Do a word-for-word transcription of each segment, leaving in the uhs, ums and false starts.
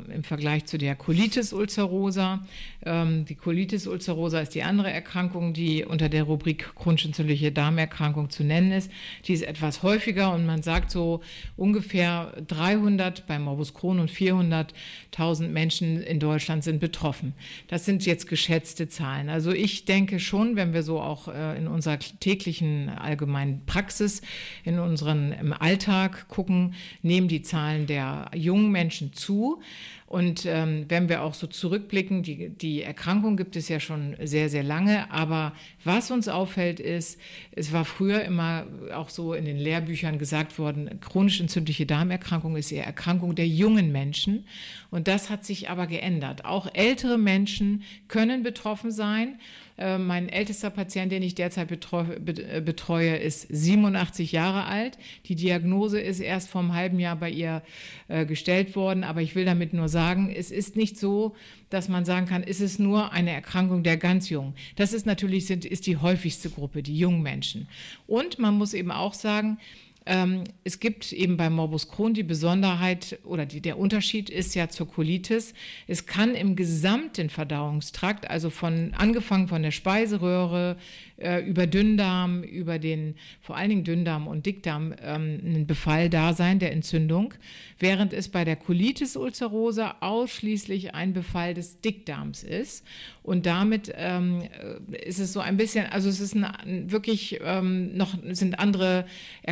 im Vergleich zu der Colitis ulcerosa. Ähm, die Colitis ulcerosa ist die andere Erkrankung, die unter der Rubrik chronisch entzündliche Darmerkrankung zu nennen ist. Die ist etwas häufiger und man sagt so ungefähr dreihundert bei Morbus Crohn und vierhunderttausend Menschen in Deutschland sind betroffen. Das sind jetzt geschätzte Zahlen. Also ich denke schon, wenn wir so auch äh, in unserer täglichen allgemeinen Praxis, in unseren im Alltag gucken, nehmen die Zahlen der jungen Menschen zu. Und ähm, wenn wir auch so zurückblicken, die, die Erkrankung gibt es ja schon sehr, sehr lange. Aber was uns auffällt ist, es war früher immer auch so in den Lehrbüchern gesagt worden, chronisch entzündliche Darmerkrankung ist eher Erkrankung der jungen Menschen. Und das hat sich aber geändert. Auch ältere Menschen können betroffen sein. Äh, mein ältester Patient, den ich derzeit betreue, betreue, ist siebenundachtzig Jahre alt. Die Diagnose ist erst vor einem halben Jahr bei ihr äh, gestellt worden. Aber ich will damit nur sagen, sagen, es ist nicht so, dass man sagen kann, es ist nur eine Erkrankung der ganz Jungen. Das ist natürlich sind, ist die häufigste Gruppe, die jungen Menschen. Und man muss eben auch sagen, ähm, es gibt eben bei Morbus Crohn die Besonderheit oder die, der Unterschied ist ja zur Colitis. Es kann im gesamten Verdauungstrakt, also von angefangen von der Speiseröhre äh, über Dünndarm, über den vor allen Dingen Dünndarm und Dickdarm ähm, ein Befall da sein der Entzündung, während es bei der Colitis ulcerosa ausschließlich ein Befall des Dickdarms ist. Und damit ähm, ist es so ein bisschen, also es ist ein, wirklich ähm, noch sind andere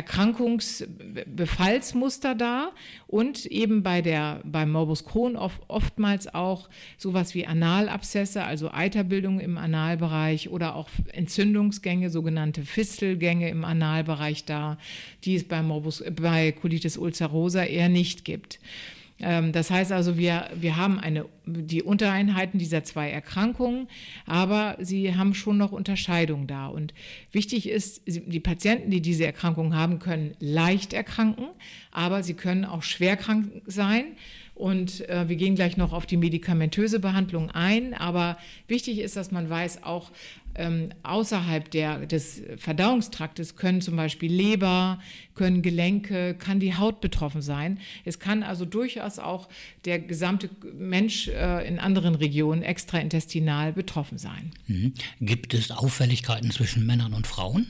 Erkrankungsbefallsmuster da und eben bei der beim Morbus Crohn oft, oftmals auch sowas wie Analabszesse, also Eiterbildung im Analbereich oder auch Entzündungsgänge, sogenannte Fistelgänge im Analbereich da, die es bei Morbus bei Colitis ulcerosa eher nicht gibt. Das heißt also, wir, wir haben eine, die Untereinheiten dieser zwei Erkrankungen, aber sie haben schon noch Unterscheidungen da. Und wichtig ist, die Patienten, die diese Erkrankung haben, können leicht erkranken, aber sie können auch schwer krank sein. Und äh, wir gehen gleich noch auf die medikamentöse Behandlung ein, aber wichtig ist, dass man weiß, auch ähm, außerhalb der, des Verdauungstraktes können zum Beispiel Leber, können Gelenke, kann die Haut betroffen sein. Es kann also durchaus auch der gesamte Mensch äh, in anderen Regionen extraintestinal betroffen sein. Mhm. Gibt es Auffälligkeiten zwischen Männern und Frauen?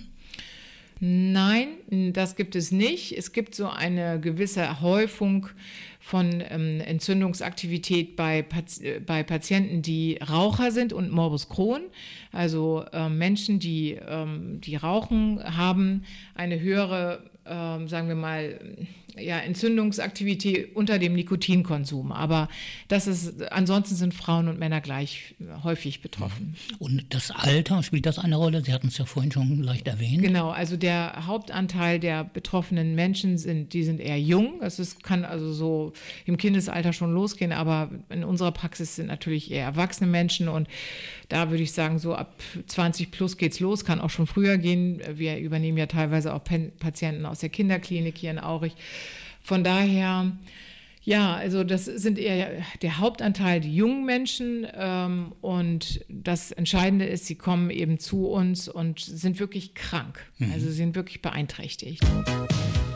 Nein, das gibt es nicht. Es gibt so eine gewisse Häufung von ähm, Entzündungsaktivität bei, Pati- bei Patienten, die Raucher sind und Morbus Crohn. Also äh, Menschen, die, ähm, die rauchen, haben eine höhere, äh, sagen wir mal, ja, Entzündungsaktivität unter dem Nikotinkonsum. Aber das ist, ansonsten sind Frauen und Männer gleich häufig betroffen. Und das Alter, spielt das eine Rolle? Sie hatten es ja vorhin schon leicht erwähnt. Genau, also der Hauptanteil der betroffenen Menschen sind, die sind eher jung. Das ist, kann also so im Kindesalter schon losgehen, aber in unserer Praxis sind natürlich eher erwachsene Menschen und da würde ich sagen, so ab zwanzig plus geht's los, kann auch schon früher gehen. Wir übernehmen ja teilweise auch Patienten aus der Kinderklinik hier in Aurich. Von daher, ja, also das sind eher der Hauptanteil die jungen Menschen ähm, und das Entscheidende ist, sie kommen eben zu uns und sind wirklich krank, also sie sind wirklich beeinträchtigt.